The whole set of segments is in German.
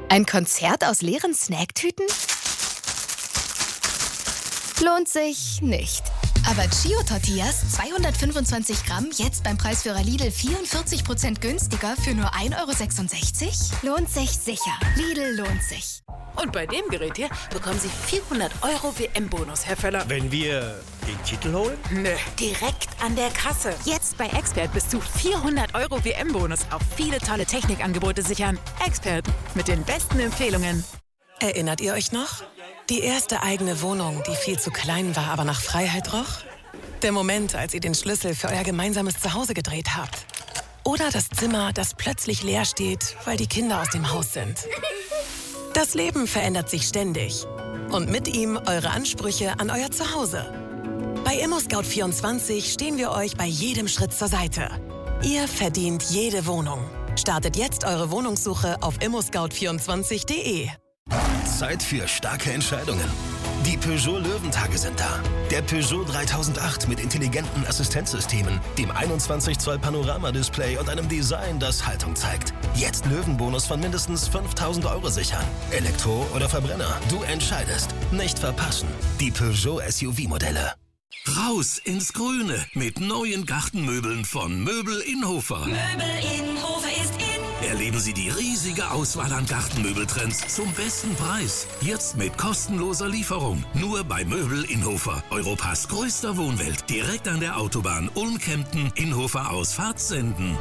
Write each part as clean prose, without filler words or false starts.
Ein Konzert aus leeren Snacktüten? Lohnt sich nicht. Aber Chio-Tortillas, 225 Gramm, jetzt beim Preisführer Lidl 44% günstiger für nur 1,66 €? Lohnt sich sicher. Lidl lohnt sich. Und bei dem Gerät hier bekommen Sie 400 € WM-Bonus, Herr Völler. Wenn wir den Titel holen? Nö, direkt an der Kasse. Jetzt bei Expert bis zu 400 € WM-Bonus auf viele tolle Technikangebote sichern. Expert mit den besten Empfehlungen. Erinnert ihr euch noch? Die erste eigene Wohnung, die viel zu klein war, aber nach Freiheit roch? Der Moment, als ihr den Schlüssel für euer gemeinsames Zuhause gedreht habt. Oder das Zimmer, das plötzlich leer steht, weil die Kinder aus dem Haus sind. Das Leben verändert sich ständig. Und mit ihm eure Ansprüche an euer Zuhause. Bei ImmoScout24 stehen wir euch bei jedem Schritt zur Seite. Ihr verdient jede Wohnung. Startet jetzt eure Wohnungssuche auf immoscout24.de. Zeit für starke Entscheidungen. Die Peugeot Löwentage sind da. Der Peugeot 3008 mit intelligenten Assistenzsystemen, dem 21 Zoll Panoramadisplay und einem Design, das Haltung zeigt. Jetzt Löwenbonus von mindestens 5.000 € sichern. Elektro oder Verbrenner, du entscheidest. Nicht verpassen. Die Peugeot SUV-Modelle. Raus ins Grüne mit neuen Gartenmöbeln von Möbel Inhofer. Möbel Inhofer ist in. Erleben Sie die riesige Auswahl an Gartenmöbeltrends zum besten Preis. Jetzt mit kostenloser Lieferung. Nur bei Möbel Inhofer. Europas größter Wohnwelt. Direkt an der Autobahn Ulm-Kempten, Inhofer Ausfahrt Senden.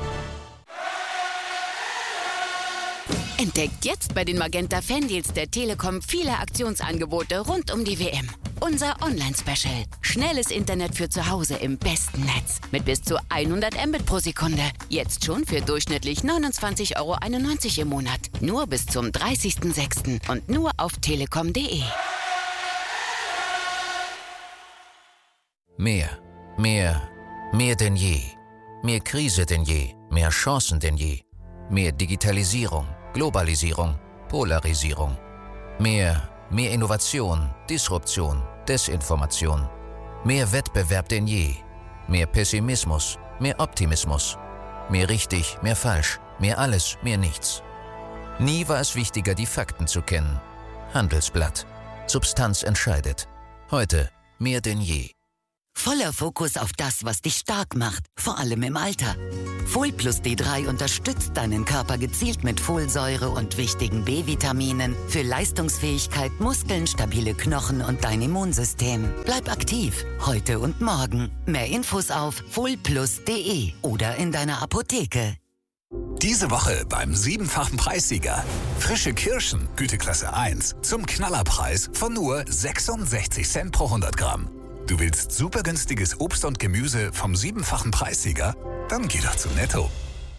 Entdeckt jetzt bei den Magenta Fandeals der Telekom viele Aktionsangebote rund um die WM. Unser Online-Special. Schnelles Internet für zu Hause im besten Netz. Mit bis zu 100 Mbit pro Sekunde. Jetzt schon für durchschnittlich 29,91 € im Monat. Nur bis zum 30.06. und nur auf telekom.de. Mehr denn je. Mehr Krise denn je. Mehr Chancen denn je. Mehr Digitalisierung, Globalisierung, Polarisierung. Mehr Innovation, Disruption, Desinformation. Mehr Wettbewerb denn je. Mehr Pessimismus, mehr Optimismus. Mehr richtig, mehr falsch, mehr alles, mehr nichts. Nie war es wichtiger, die Fakten zu kennen. Handelsblatt. Substanz entscheidet. Heute mehr denn je. Voller Fokus auf das, was dich stark macht, vor allem im Alter. Folplus D3 unterstützt deinen Körper gezielt mit Folsäure und wichtigen B-Vitaminen für Leistungsfähigkeit, Muskeln, stabile Knochen und dein Immunsystem. Bleib aktiv, heute und morgen. Mehr Infos auf folplus.de oder in deiner Apotheke. Diese Woche beim 7-fachen Preissieger. Frische Kirschen, Güteklasse 1, zum Knallerpreis von nur 66 Cent pro 100 Gramm. Du willst super günstiges Obst und Gemüse vom 7-fachen Preissieger? Dann geh doch zu Netto.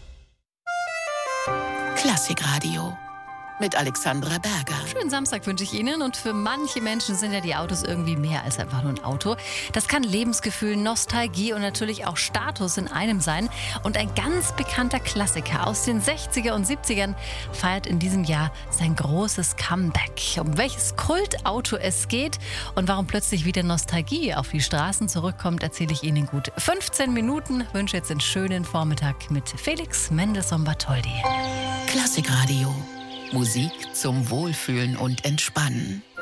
Klassikradio mit Alexandra Berger. Schönen Samstag wünsche ich Ihnen. Und für manche Menschen sind ja die Autos irgendwie mehr als einfach nur ein Auto. Das kann Lebensgefühl, Nostalgie und natürlich auch Status in einem sein. Und ein ganz bekannter Klassiker aus den 60er und 70ern feiert in diesem Jahr sein großes Comeback. Um welches Kultauto es geht und warum plötzlich wieder Nostalgie auf die Straßen zurückkommt, erzähle ich Ihnen in gut 15 Minuten. Ich wünsche jetzt einen schönen Vormittag mit Felix Mendelssohn-Bartholdy. Klassikradio. Musik zum Wohlfühlen und Entspannen.